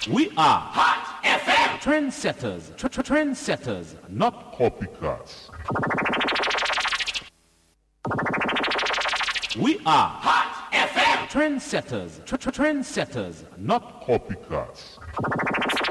We are Hot FM. Trendsetters. Trendsetters, not copycats. We are Hot FM. Trendsetters. Trendsetters, not copycats.